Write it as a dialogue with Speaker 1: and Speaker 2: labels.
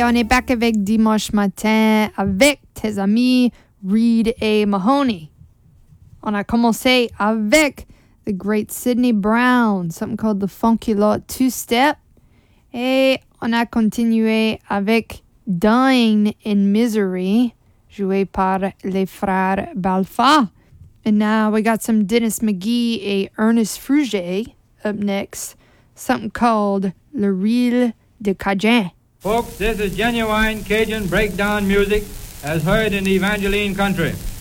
Speaker 1: on est back avec Dimanche Matin avec tes amis Reed et Mahoney. On a commencé avec the great Sidney Brown, something called the Funky Lot Two-Step. Et on a continué avec Dying in Misery, joué par les frères Balfa. And now we got some Dennis McGee et Ernest Fruget up next, something called Le Reel de Cajun.
Speaker 2: Folks, this is genuine Cajun breakdown music as heard in the Evangeline country.